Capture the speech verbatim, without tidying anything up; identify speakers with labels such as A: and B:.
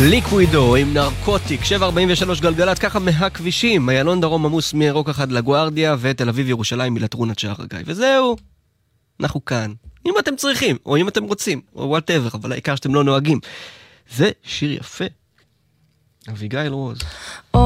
A: ליקווידו עם נרקוטיק, שבע ארבעים ושלוש גלגלת, ככה מהכבישים, איילון דרום עמוס מירוק אחד לגוארדיה, ותל אביב ירושלים מלטרונת שער הגיא. וזהו, אנחנו כאן. אם אתם צריכים, או אם אתם רוצים, או whatever, אבל העיקר שאתם לא נוהגים. זה שיר יפה. אביגיל רוז.